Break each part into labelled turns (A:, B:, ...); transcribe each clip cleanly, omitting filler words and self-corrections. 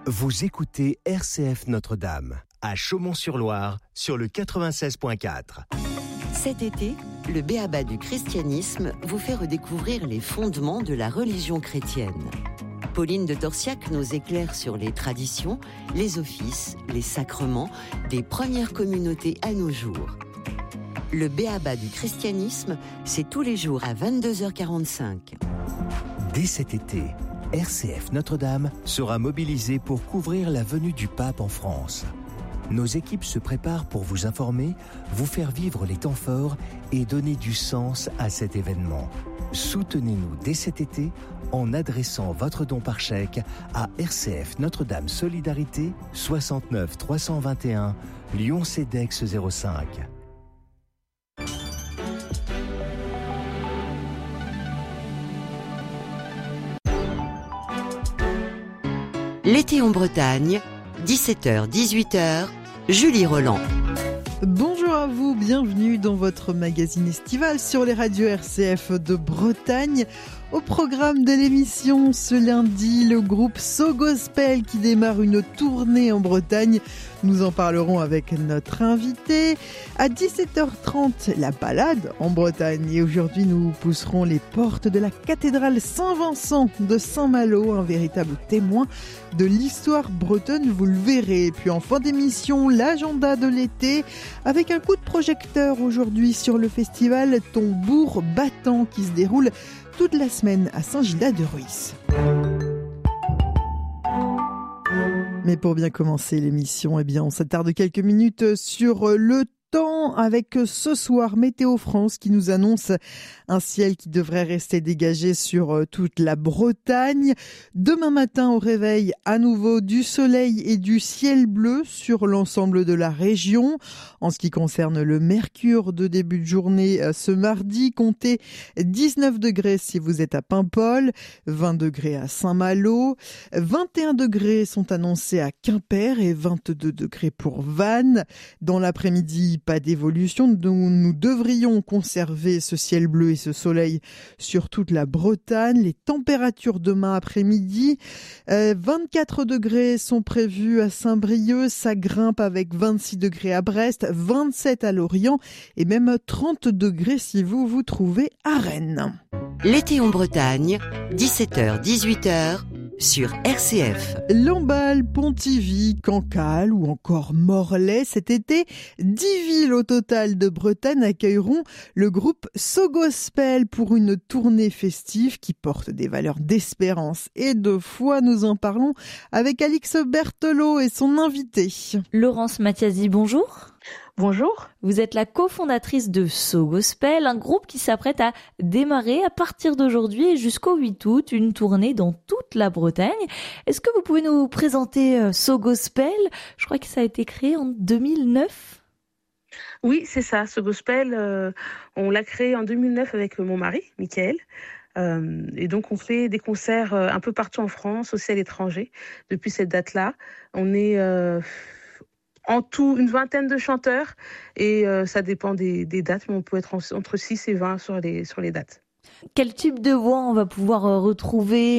A: Vous écoutez RCF Notre-Dame, à Chaumont-sur-Loire, sur le 96.4.
B: Cet été, le b.a.-ba du christianisme vous fait redécouvrir les fondements de la religion chrétienne. Pauline de Torsiac nous éclaire sur les traditions, les offices, les sacrements des premières communautés à nos jours. Le b.a.-ba du christianisme, c'est tous les jours à 22h45.
A: Dès cet été, RCF Notre-Dame sera mobilisée pour couvrir la venue du pape en France. Nos équipes se préparent pour vous informer, vous faire vivre les temps forts et donner du sens à cet événement. Soutenez-nous dès cet été en adressant votre don par chèque à RCF Notre-Dame Solidarité 69 321 Lyon-Cedex 05.
B: L'été en Bretagne, 17h-18h, Julie Roland.
C: Bonjour à vous, bienvenue dans votre magazine estival sur les radios RCF de Bretagne. Au programme de l'émission, ce lundi, le groupe So Gospel qui démarre une tournée en Bretagne. Nous en parlerons avec notre invité. À 17h30, la balade en Bretagne. Et aujourd'hui, nous pousserons les portes de la cathédrale Saint-Vincent de Saint-Malo, un véritable témoin de l'histoire bretonne, vous le verrez. Et puis en fin d'émission, l'agenda de l'été, avec un coup de projecteur aujourd'hui sur le festival Tambour Battant qui se déroule toute la semaine à Saint-Gildas-de-Ruys. Mais pour bien commencer l'émission, on s'attarde quelques minutes sur le temps avec ce soir Météo France qui nous annonce un ciel qui devrait rester dégagé sur toute la Bretagne. Demain matin au réveil, à nouveau du soleil et du ciel bleu sur l'ensemble de la région. En ce qui concerne le mercure de début de journée, ce mardi, comptez 19 degrés si vous êtes à Paimpol, 20 degrés à Saint-Malo, 21 degrés sont annoncés à Quimper et 22 degrés pour Vannes. Dans l'après-midi, pas d'évolution, nous devrions conserver ce ciel bleu et ce soleil sur toute la Bretagne. Les températures demain après-midi, 24 degrés sont prévus à Saint-Brieuc, ça grimpe avec 26 degrés à Brest, 27 à Lorient et même 30 degrés si vous vous trouvez à Rennes.
B: L'été en Bretagne, 17h-18h, sur RCF.
C: Lamballe, Pontivy, Cancale ou encore Morlaix. Cet été, 10 villes au total de Bretagne accueilleront le groupe So Gospel pour une tournée festive qui porte des valeurs d'espérance et de foi. Nous en parlons avec Alix Berthelot et son invité.
D: Laurence Mathiasi, bonjour.
E: Bonjour.
D: Vous êtes la cofondatrice de So Gospel, un groupe qui s'apprête à démarrer à partir d'aujourd'hui et jusqu'au 8 août une tournée dans toute la Bretagne. Est-ce que vous pouvez nous présenter So Gospel ? Je crois que ça a été créé en 2009.
E: Oui, c'est ça. So Gospel, on l'a créé en 2009 avec mon mari, Michael. Et donc on fait des concerts un peu partout en France, aussi à l'étranger. Depuis cette date-là, on est en tout une vingtaine de chanteurs et ça dépend des dates, mais on peut être entre 6 et 20 sur les dates.
D: Quel type de voix on va pouvoir retrouver ?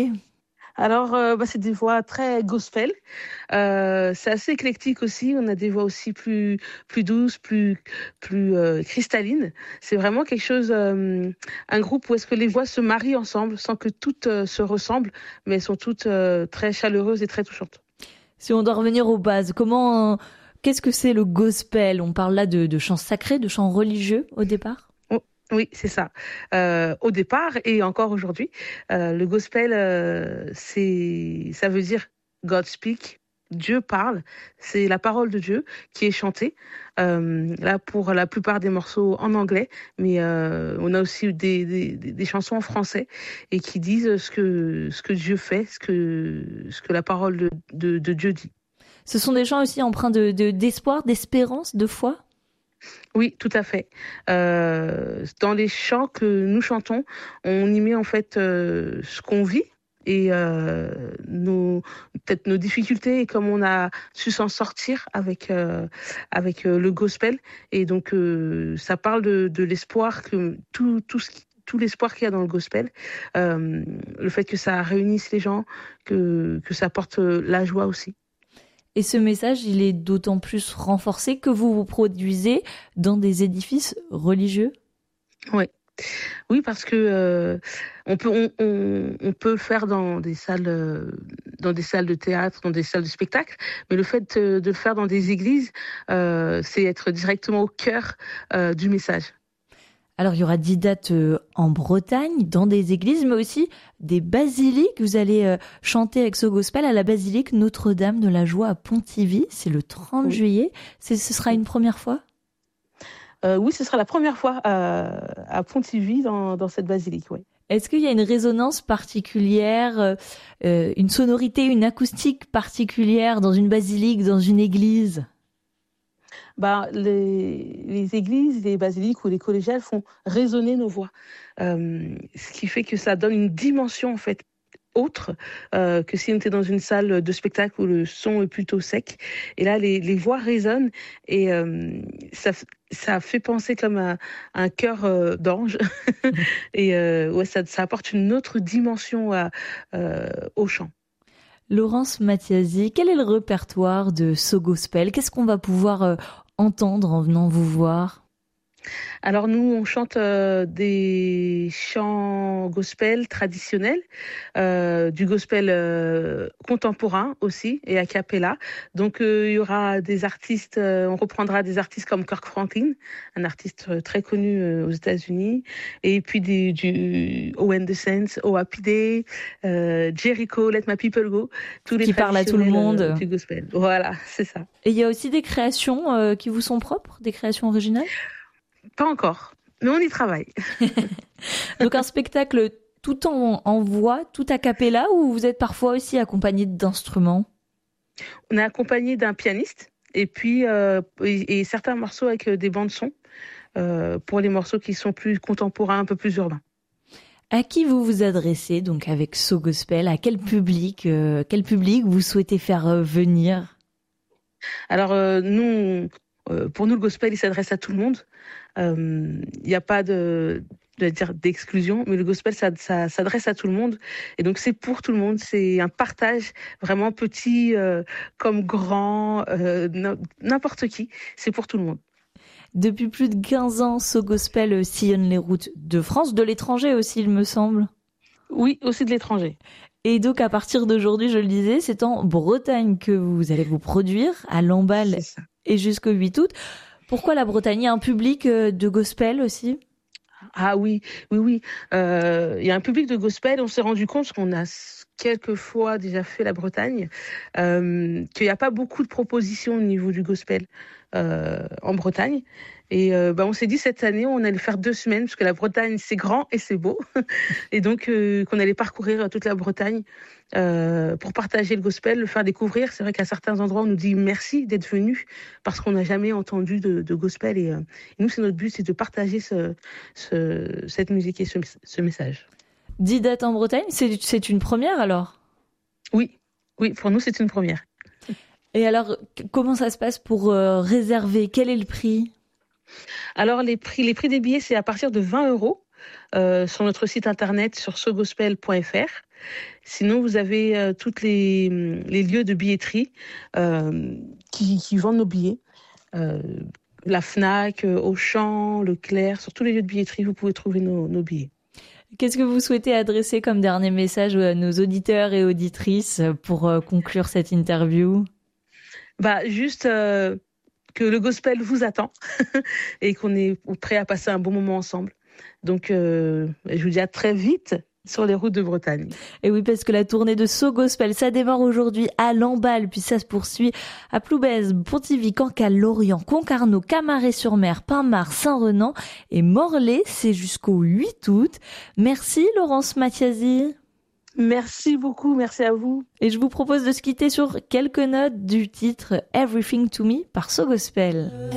E: Alors, c'est des voix très gospel. C'est assez éclectique aussi. On a des voix aussi plus douces, plus cristallines. C'est vraiment quelque chose, un groupe où est-ce que les voix se marient ensemble sans que toutes se ressemblent, mais elles sont toutes très chaleureuses et très touchantes.
D: Si on doit revenir aux bases, qu'est-ce que c'est le gospel ? On parle là de chants sacrés, de chants religieux au départ ?
E: Oui, c'est ça. Au départ et encore aujourd'hui, le gospel, ça veut dire God speak, Dieu parle. C'est la parole de Dieu qui est chantée. Là, pour la plupart des morceaux en anglais, mais on a aussi des chansons en français et qui disent ce que Dieu fait, ce que la parole de Dieu dit.
D: Ce sont des chants aussi empreints d'espoir, d'espérance, de foi ?
E: Oui, tout à fait. Dans les chants que nous chantons, on y met en fait ce qu'on vit et peut-être nos difficultés et comme on a su s'en sortir avec le gospel. Et donc, ça parle de l'espoir que tout tout l'espoir qu'il y a dans le gospel, le fait que ça réunisse les gens, que ça apporte la joie aussi.
D: Et ce message, il est d'autant plus renforcé que vous produisez dans des édifices religieux.
E: Oui, parce que on peut le faire dans des salles de théâtre, dans des salles de spectacle, mais le fait de le faire dans des églises, c'est être directement au cœur du message.
D: Alors, il y aura 10 dates en Bretagne, dans des églises, mais aussi des basiliques. Vous allez chanter avec ce gospel à la basilique Notre-Dame de la Joie à Pontivy. C'est le 30 juillet. Ce sera une première fois ?
E: Oui, ce sera la première fois à Pontivy, dans cette basilique, oui.
D: Est-ce qu'il y a une résonance particulière, une sonorité, une acoustique particulière dans une basilique, dans une église ?
E: Les églises, les basiliques ou les collégiales font résonner nos voix, ce qui fait que ça donne une dimension en fait autre que si on était dans une salle de spectacle où le son est plutôt sec. Et là, les voix résonnent et ça fait penser comme un chœur d'ange. Et ça apporte une autre dimension au chant.
D: Laurence Mathiasi, quel est le répertoire de So Gospel ? Qu'est-ce qu'on va pouvoir entendre en venant vous voir ?
E: Alors nous, on chante des chants gospel traditionnels, du gospel contemporain aussi et a cappella. Donc il y aura des artistes, on reprendra des artistes comme Kirk Franklin, un artiste très connu aux États-Unis, et puis du Owen the Saints, Oh Happy Day, Jericho, Let My People Go, tous les
D: qui parlent à tout le monde
E: du gospel. Voilà, c'est ça.
D: Et il y a aussi des créations qui vous sont propres, des créations originales ?
E: Pas encore, mais on y travaille.
D: Donc un spectacle tout en voix, tout a cappella, ou vous êtes parfois aussi accompagné d'instruments ?
E: On est accompagné d'un pianiste et puis et certains morceaux avec des bandes son pour les morceaux qui sont plus contemporains, un peu plus urbains.
D: À qui vous vous adressez donc avec So Gospel ? À quel public vous souhaitez faire venir ?
E: Alors pour nous, le gospel, il s'adresse à tout le monde. Il n'y a pas d'exclusion, mais le gospel, ça s'adresse à tout le monde. Et donc, c'est pour tout le monde. C'est un partage vraiment petit comme grand, n'importe qui. C'est pour tout le monde.
D: Depuis plus de 15 ans, So Gospel sillonne les routes de France, de l'étranger aussi, il me semble.
E: Oui, aussi de l'étranger.
D: Et donc, à partir d'aujourd'hui, je le disais, c'est en Bretagne que vous allez vous produire, à Lamballe et jusqu'au 8 août. Pourquoi la Bretagne ? Il y a un public de gospel aussi ?
E: Ah oui. Il y a un public de gospel. On s'est rendu compte qu'on a quelques fois déjà fait la Bretagne, qu'il n'y a pas beaucoup de propositions au niveau du gospel en Bretagne. Et on s'est dit cette année, on allait faire 2 semaines, parce que la Bretagne, c'est grand et c'est beau. Et donc, qu'on allait parcourir toute la Bretagne pour partager le gospel, le faire découvrir. C'est vrai qu'à certains endroits, on nous dit merci d'être venus, parce qu'on n'a jamais entendu de gospel. Et nous, c'est notre but, c'est de partager cette musique et ce message.
D: 10 dates en Bretagne, c'est une première alors ?
E: Oui, pour nous, c'est une première.
D: Et alors, comment ça se passe pour réserver ? Quel est le prix ? Alors,
E: les prix des billets, c'est à partir de 20 € sur notre site internet sur sogospel.fr. Sinon, vous avez tous les lieux de billetterie qui vendent nos billets. La Fnac, Auchan, Leclerc, sur tous les lieux de billetterie, vous pouvez trouver nos billets.
D: Qu'est-ce que vous souhaitez adresser comme dernier message à nos auditeurs et auditrices pour conclure cette interview ?
E: Juste que le gospel vous attend et qu'on est prêt à passer un bon moment ensemble. Donc, je vous dis à très vite sur les routes de Bretagne.
D: Et oui, parce que la tournée de So Gospel, ça démarre aujourd'hui à Lamballe, puis ça se poursuit à Ploubez, Pontivy, Cancale, Lorient, Concarneau, Camaret-sur-Mer, Pinmar, Saint-Renan et Morlaix. C'est jusqu'au 8 août. Merci Laurence Mathiasi.
E: Merci beaucoup, merci à vous.
D: Et je vous propose de se quitter sur quelques notes du titre Everything to Me par So Gospel.